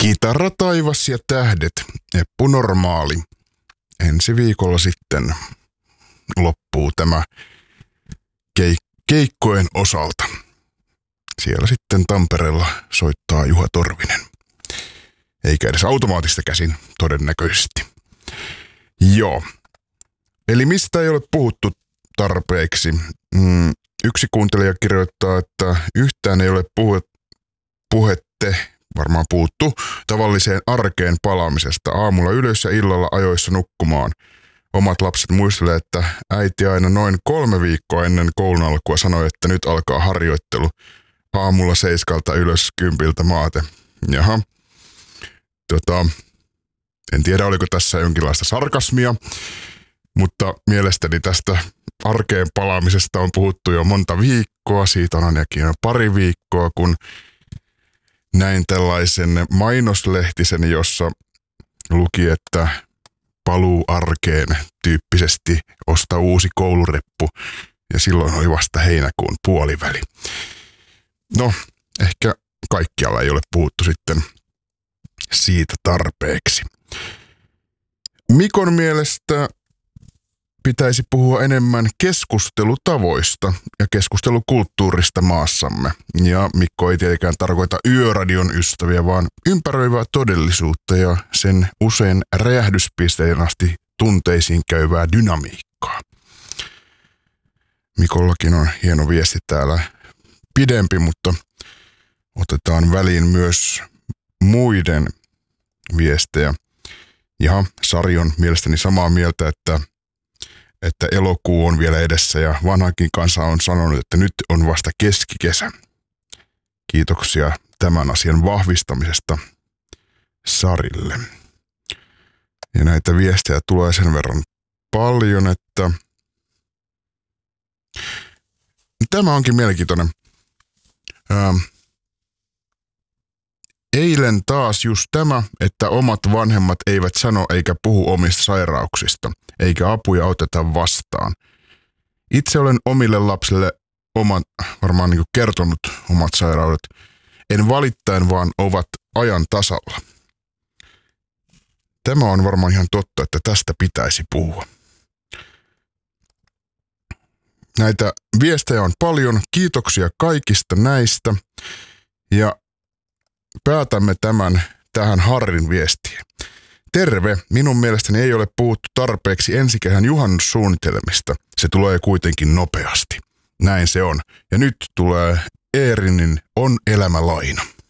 Kitara, taivas ja tähdet, Eppu Normaali. Ensi viikolla sitten loppuu tämä keikkojen osalta. Siellä sitten Tampereella soittaa Juha Torvinen. Eikä edes automaattista käsin todennäköisesti. Joo. Eli mistä ei ole puhuttu tarpeeksi? Yksi kuuntelija kirjoittaa, että yhtään ei ole varmaan puhuttu tavalliseen arkeen palaamisesta. Aamulla ylös ja illalla ajoissa nukkumaan. Omat lapset muistelee, että äiti aina noin 3 viikkoa ennen koulun alkua sanoi, että nyt alkaa harjoittelu. Aamulla 7 ylös 10 maate. Jaha. En tiedä, oliko tässä jonkinlaista sarkasmia, mutta mielestäni tästä arkeen palaamisesta on puhuttu jo monta viikkoa. Siitä on ainakin jo 2 viikkoa, kun näin tällaisen mainoslehtisen, jossa luki, että paluu arkeen tyyppisesti osta uusi koulureppu. Ja silloin oli vasta heinäkuun puoliväli. No, ehkä kaikkialla ei ole puhuttu sitten siitä tarpeeksi. Mikon mielestä pitäisi puhua enemmän keskustelutavoista ja keskustelukulttuurista maassamme. Ja Mikko ei tietenkään tarkoita yöradion ystäviä, vaan ympäröivää todellisuutta ja sen usein räjähdyspisteen asti tunteisiin käyvää dynamiikkaa. Mikollakin on hieno viesti täällä, pidempi, mutta otetaan väliin myös muiden viestejä. Ja Sari on mielestäni samaa mieltä, että elokuu on vielä edessä ja vanhakin kansa on sanonut, että nyt on vasta keskikesä. Kiitoksia tämän asian vahvistamisesta Sarille. Ja näitä viestejä tulee sen verran paljon, että tämä onkin mielenkiintoinen. Eilen taas just tämä, että omat vanhemmat eivät sano eikä puhu omista sairauksista, eikä apuja oteta vastaan. Itse olen omille lapsille varmaan kertonut omat sairaudet. En valittain, vaan ovat ajan tasalla. Tämä on varmaan ihan totta, että tästä pitäisi puhua. Näitä viestejä on paljon. Kiitoksia kaikista näistä. Ja päätämme tämän tähän Harrin viestiin. Terve, minun mielestäni ei ole puhuttu tarpeeksi ensi kesän juhannussuunnitelmista. Se tulee kuitenkin nopeasti. Näin se on. Ja nyt tulee Eerinin On elämä laina.